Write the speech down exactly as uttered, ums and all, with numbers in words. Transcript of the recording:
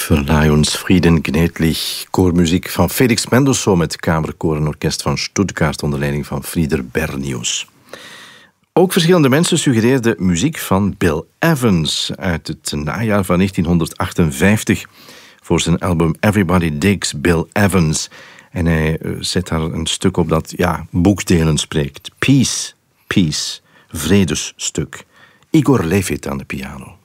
Verleih uns Frieden gnädlich. Koormuziek van Felix Mendelssohn met Kamerkoor en Orkest van Stuttgart onder leiding van Frieder Bernius. Ook verschillende mensen suggereerden muziek van Bill Evans uit het najaar van negentienhonderdachtenvijftig voor zijn album Everybody Digs Bill Evans. En hij zet daar een stuk op dat ja, boekdelen spreekt. Peace, peace, vredesstuk. Igor Levit aan de piano.